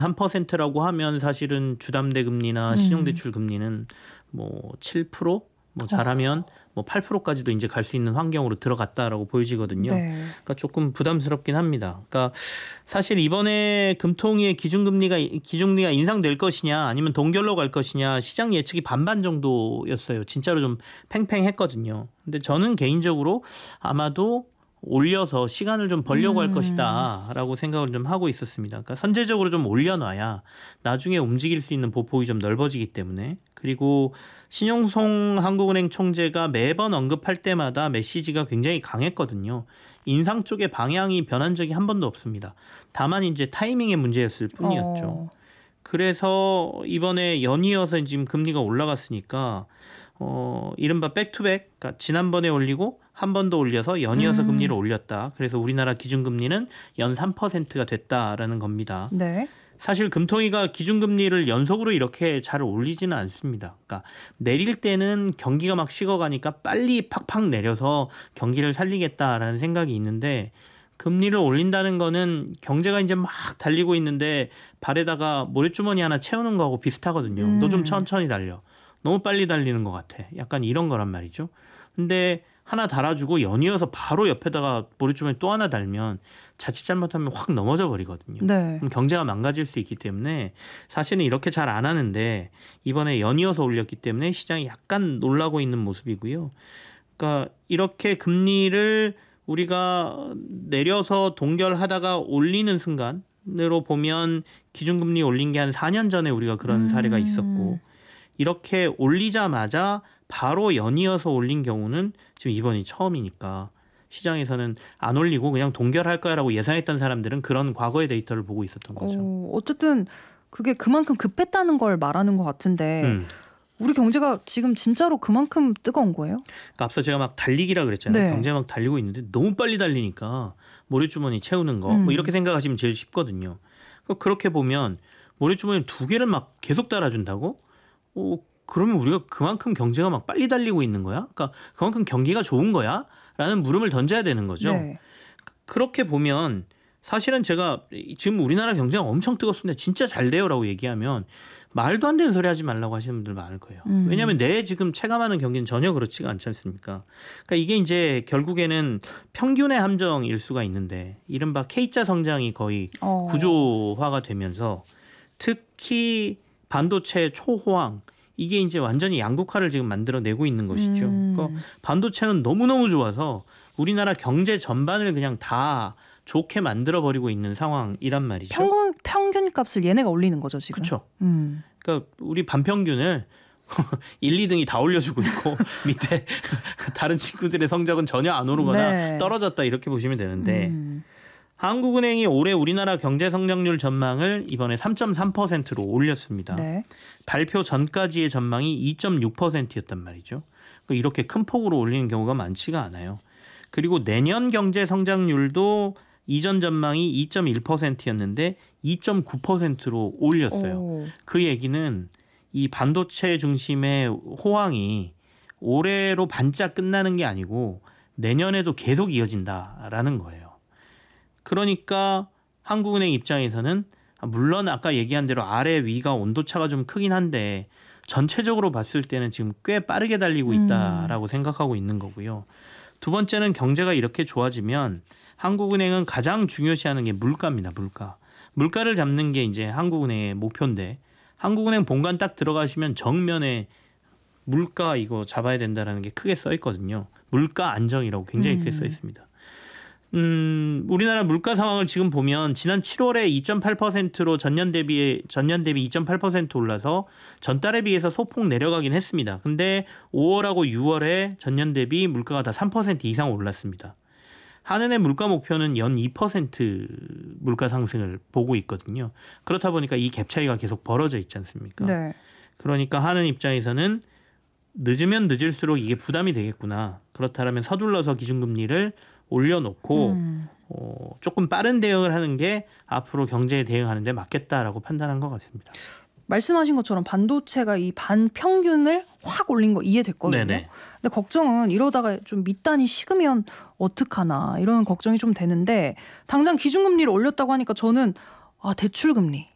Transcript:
3%라고 하면 사실은 주담대 금리나 신용대출 금리는 뭐 7%, 뭐 잘하면 뭐 8%까지도 이제 갈 수 있는 환경으로 들어갔다라고 보여지거든요. 네. 그러니까 조금 부담스럽긴 합니다. 그러니까 사실 이번에 금통위의 기준금리가 인상될 것이냐 아니면 동결로 갈 것이냐 시장 예측이 반반 정도였어요. 진짜로 좀 팽팽했거든요. 근데 저는 개인적으로 아마도 올려서 시간을 좀 벌려고 할 것이다라고 생각을 좀 하고 있었습니다. 그러니까 선제적으로 좀 올려놔야 나중에 움직일 수 있는 보폭이 좀 넓어지기 때문에. 그리고 신용송 한국은행 총재가 매번 언급할 때마다 메시지가 굉장히 강했거든요. 인상 쪽의 방향이 변한 적이 한 번도 없습니다. 다만 이제 타이밍의 문제였을 뿐이었죠. 그래서 이번에 연이어서 지금 금리가 올라갔으니까 이른바 백투백, 그러니까 지난번에 올리고 한 번 더 올려서 연이어서 금리를 올렸다. 그래서 우리나라 기준금리는 연 3%가 됐다라는 겁니다. 네. 사실 금통위가 기준금리를 연속으로 이렇게 잘 올리지는 않습니다. 그러니까 내릴 때는 경기가 막 식어가니까 빨리 팍팍 내려서 경기를 살리겠다라는 생각이 있는데 금리를 올린다는 거는 경제가 이제 막 달리고 있는데 발에다가 모래주머니 하나 채우는 거하고 비슷하거든요. 너 좀 천천히 달려. 너무 빨리 달리는 것 같아. 약간 이런 거란 말이죠. 근데 하나 달아주고 연이어서 바로 옆에다가 모래주머니 또 하나 달면 자칫 잘못하면 확 넘어져 버리거든요. 네. 그럼 경제가 망가질 수 있기 때문에 사실은 이렇게 잘 안 하는데 이번에 연이어서 올렸기 때문에 시장이 약간 놀라고 있는 모습이고요. 그러니까 이렇게 금리를 우리가 내려서 동결하다가 올리는 순간으로 보면 기준금리 올린 게 한 4년 전에 우리가 그런 사례가 있었고 이렇게 올리자마자 바로 연이어서 올린 경우는 지금 이번이 처음이니까 시장에서는 안 올리고 그냥 동결할 거야라고 예상했던 사람들은 그런 과거의 데이터를 보고 있었던 거죠. 어쨌든 그게 그만큼 급했다는 걸 말하는 것 같은데 우리 경제가 지금 진짜로 그만큼 뜨거운 거예요? 그러니까 앞서 제가 막 달리기라 그랬잖아요. 네. 경제 막 달리고 있는데 너무 빨리 달리니까 모래주머니 채우는 거 뭐 이렇게 생각하시면 제일 쉽거든요. 그렇게 보면 모래주머니 2개를 막 계속 달아준다고? 그러면 우리가 그만큼 경제가 막 빨리 달리고 있는 거야? 그러니까 그만큼 경기가 좋은 거야? 라는 물음을 던져야 되는 거죠. 네. 그렇게 보면 사실은 제가 지금 우리나라 경제가 엄청 뜨겁습니다. 진짜 잘 돼요라고 얘기하면 말도 안 되는 소리 하지 말라고 하시는 분들 많을 거예요. 왜냐하면 내 지금 체감하는 경기는 전혀 그렇지가 않지 않습니까? 그러니까 이게 이제 결국에는 평균의 함정일 수가 있는데 이른바 K자 성장이 거의 구조화가 되면서 특히 반도체 초호황 이게 이제 완전히 양극화를 지금 만들어내고 있는 것이죠. 그러니까 반도체는 너무너무 좋아서 우리나라 경제 전반을 그냥 다 좋게 만들어버리고 있는 상황이란 말이죠. 평균 값을 얘네가 올리는 거죠, 지금. 그렇죠. 그러니까 우리 반평균을 1, 2등이 다 올려주고 있고 밑에 다른 친구들의 성적은 전혀 안 오르거나 네. 떨어졌다 이렇게 보시면 되는데 한국은행이 올해 우리나라 경제 성장률 전망을 이번에 3.3%로 올렸습니다. 네. 발표 전까지의 전망이 2.6%였단 말이죠. 이렇게 큰 폭으로 올리는 경우가 많지가 않아요. 그리고 내년 경제 성장률도 이전 전망이 2.1%였는데 2.9%로 올렸어요. 그 얘기는 이 반도체 중심의 호황이 올해로 반짝 끝나는 게 아니고 내년에도 계속 이어진다라는 거예요. 그러니까 한국은행 입장에서는 물론 아까 얘기한 대로 아래 위가 온도차가 좀 크긴 한데 전체적으로 봤을 때는 지금 꽤 빠르게 달리고 있다라고 생각하고 있는 거고요. 두 번째는 경제가 이렇게 좋아지면 한국은행은 가장 중요시하는 게 물가입니다. 물가를 잡는 게 이제 한국은행의 목표인데 한국은행 본관 딱 들어가시면 정면에 물가 이거 잡아야 된다라는 게 크게 써 있거든요. 물가 안정이라고 굉장히 크게 써 있습니다. 우리나라 물가 상황을 지금 보면 지난 7월에 2.8%로 전년 대비 2.8% 올라서 전달에 비해서 소폭 내려가긴 했습니다. 근데 5월하고 6월에 전년 대비 물가가 다 3% 이상 올랐습니다. 한은의 물가 목표는 연 2% 물가 상승을 보고 있거든요. 그렇다 보니까 이 갭 차이가 계속 벌어져 있지 않습니까? 네. 그러니까 한은 입장에서는 늦으면 늦을수록 이게 부담이 되겠구나. 그렇다면 서둘러서 기준금리를 올려놓고 조금 빠른 대응을 하는 게 앞으로 경제에 대응하는 데 맞겠다라고 판단한 것 같습니다. 말씀하신 것처럼 반도체가 이 반평균을 확 올린 거 이해됐거든요. 네네. 근데 걱정은 이러다가 좀 밑단이 식으면 어떡하나 이런 걱정이 좀 되는데 당장 기준금리를 올렸다고 하니까 저는 대출금리